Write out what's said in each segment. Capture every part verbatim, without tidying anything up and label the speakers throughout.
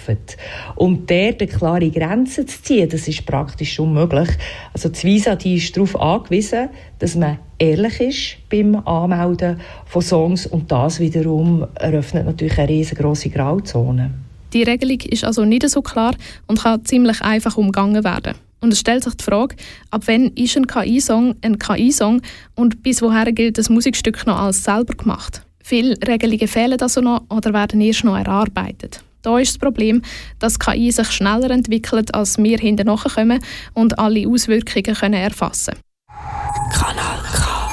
Speaker 1: arbeiten. Und dort eine klare Grenze zu ziehen, das ist praktisch unmöglich. Also die Visa, die ist darauf angewiesen, dass man ehrlich ist beim Anmelden von Songs und das wiederum eröffnet natürlich eine riesengroße Grauzone.
Speaker 2: Die Regelung ist also nicht so klar und kann ziemlich einfach umgangen werden. Und es stellt sich die Frage, ab wann ist ein K I-Song ein K I-Song und bis wohin gilt das Musikstück noch als selber gemacht? Viele Regelungen fehlen also noch oder werden erst noch erarbeitet. Da ist das Problem, dass K I sich schneller entwickelt, als wir hinten nachkommen und alle Auswirkungen können erfassen können. Kanal K.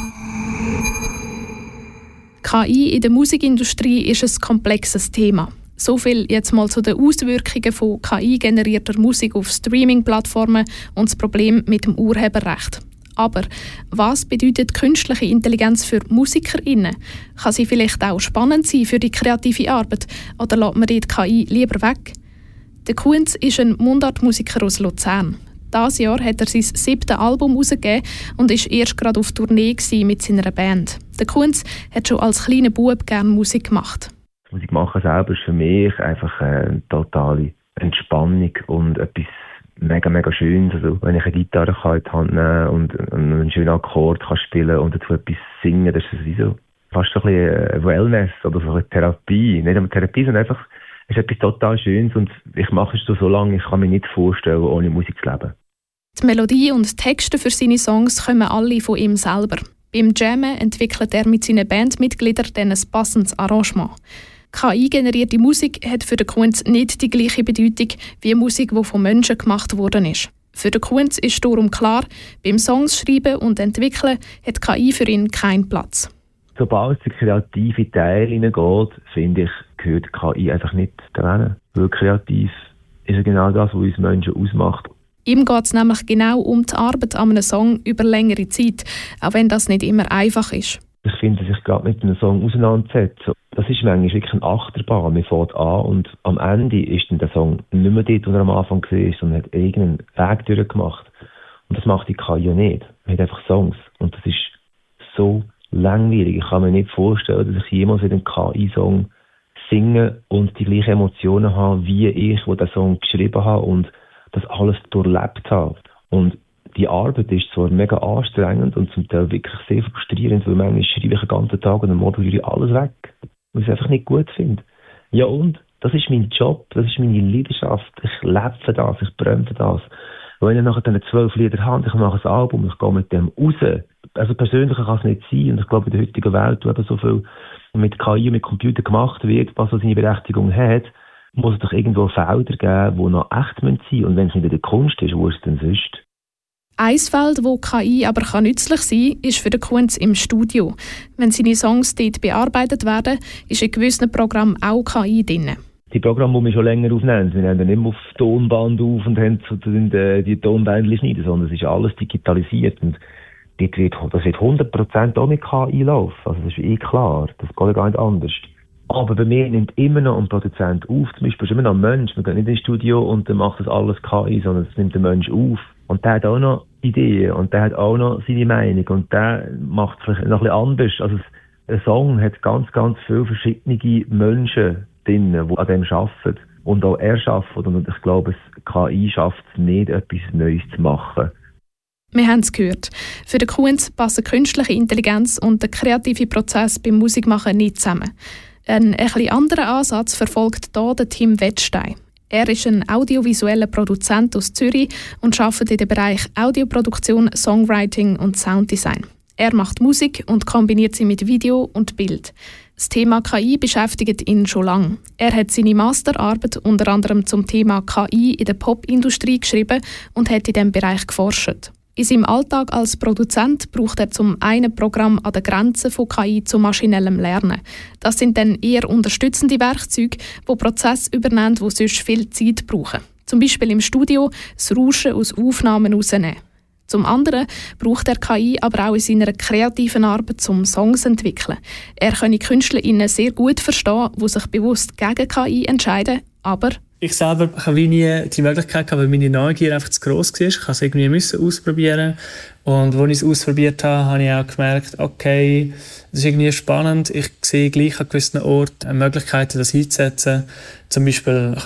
Speaker 2: K I in der Musikindustrie ist ein komplexes Thema. So viel jetzt mal zu den Auswirkungen von K I-generierter Musik auf Streaming-Plattformen und das Problem mit dem Urheberrecht. Aber was bedeutet künstliche Intelligenz für MusikerInnen? Kann sie vielleicht auch spannend sein für die kreative Arbeit oder lässt man die K I lieber weg? Der Kunz ist ein Mundartmusiker aus Luzern. Dieses Jahr hat er sein siebtes Album herausgegeben und war erst gerade auf Tournee mit seiner Band. Der Kunz hat schon als kleiner Bub gerne Musik gemacht.
Speaker 3: Musik machen selber ist für mich einfach eine totale Entspannung und etwas mega, mega Schönes. Also, wenn ich eine Gitarre kann in die Hand nehmen und einen schönen Akkord kann spielen und dazu etwas singen, das ist wie so fast so ein bisschen Wellness oder so eine Therapie. Nicht eine Therapie, sondern einfach, es ist etwas total Schönes und ich mache es so lange, ich kann mir nicht vorstellen, ohne Musik zu leben.
Speaker 2: Die Melodie und die Texte für seine Songs kommen alle von ihm selber. Beim Jammen entwickelt er mit seinen Bandmitgliedern dann ein passendes Arrangement. K I-generierte Musik hat für den Kunz nicht die gleiche Bedeutung wie Musik, die von Menschen gemacht worden ist. Für den Kunz ist darum klar, beim Songs schreiben und entwickeln hat K I für ihn keinen Platz.
Speaker 3: Sobald der kreative Teil hineingeht, finde ich, gehört K I einfach nicht daran. Weil kreativ ist ja genau das, was uns Menschen ausmacht.
Speaker 2: Ihm geht es nämlich genau um die Arbeit an einem Song über längere Zeit, auch wenn das nicht immer einfach ist.
Speaker 3: Ich finde, sich gerade mit einem Song auseinandersetzen, das ist manchmal wirklich eine Achterbahn. Man fängt an und am Ende ist dann der Song nicht mehr dort, wo er am Anfang war, sondern hat irgendeinen Weg durchgemacht. Und das macht die K I ja nicht. Man hat einfach Songs. Und das ist so langweilig. Ich kann mir nicht vorstellen, dass ich jemals einen K I-Song singe und die gleichen Emotionen habe, wie ich, der den Song geschrieben habe und das alles durchlebt habe. Und die Arbeit ist zwar mega anstrengend und zum Teil wirklich sehr frustrierend, weil manchmal schreibe ich den ganzen Tag und am Morgen rühre ich alles weg, weil ich es einfach nicht gut finde. Ja und? Das ist mein Job, das ist meine Leidenschaft. Ich lebe für das, ich brenne für das. Und wenn ich nachher dann zwölf Lieder habe, ich mache ein Album, ich gehe mit dem raus. Also persönlicher kann es nicht sein. Und ich glaube, in der heutigen Welt, wo eben so viel mit K I und mit Computer gemacht wird, was so seine Berechtigung hat, muss es doch irgendwo Felder geben, die noch echt sein müssen. Und wenn es nicht in der Kunst ist, wo ist es denn sonst?
Speaker 2: Ein Feld, wo K I aber nützlich sein kann, ist für den Kunz im Studio. Wenn seine Songs dort bearbeitet werden, ist in gewissen Programmen auch K I drin.
Speaker 3: Die Programme, die wir schon länger aufnehmen, wir nehmen dann immer auf Tonband auf und haben die, die Tonbändchen schneiden, sondern es ist alles digitalisiert. Und dort wird, das wird hundert Prozent auch mit K I laufen. Also das ist eh klar, das geht gar nicht anders. Aber bei mir nimmt immer noch ein Produzent auf, zum Beispiel ist immer noch ein Mensch, man geht nicht ins Studio und dann macht das alles K I, sondern es nimmt der Mensch auf. Und der hat auch noch Ideen und der hat auch noch seine Meinung und der macht es vielleicht noch ein bisschen anders. Also ein Song hat ganz, ganz viele verschiedene Menschen drin, die an dem arbeiten und auch er arbeitet. Und ich glaube, K I schafft es nicht, etwas Neues zu machen.
Speaker 2: Wir haben es gehört. Für den Kunz passen künstliche Intelligenz und der kreative Prozess beim Musikmachen nicht zusammen. Ein etwas anderen Ansatz verfolgt hier der Tim Wettstein. Er ist ein audiovisueller Produzent aus Zürich und arbeitet in dem Bereich Audioproduktion, Songwriting und Sounddesign. Er macht Musik und kombiniert sie mit Video und Bild. Das Thema K I beschäftigt ihn schon lange. Er hat seine Masterarbeit unter anderem zum Thema K I in der Popindustrie geschrieben und hat in diesem Bereich geforscht. In seinem Alltag als Produzent braucht er zum einen Programm an der Grenze von K I zu maschinellem Lernen. Das sind dann eher unterstützende Werkzeuge, die Prozesse übernehmen, die sonst viel Zeit brauchen. Zum Beispiel im Studio das Rauschen aus Aufnahmen herausnehmen. Zum anderen braucht er K I aber auch in seiner kreativen Arbeit zum Songs entwickeln. Er könne KünstlerInnen sehr gut verstehen, die sich bewusst gegen K I entscheiden, aber
Speaker 4: ich selber habe wie nie die Möglichkeit gehabt, weil meine Neugier einfach zu gross war. Ich musste es irgendwie müssen ausprobieren. Und als ich es ausprobiert habe, habe ich auch gemerkt, okay, das ist irgendwie spannend. Ich sehe gleich an gewissen Orten Möglichkeiten, das einzusetzen. Zum Beispiel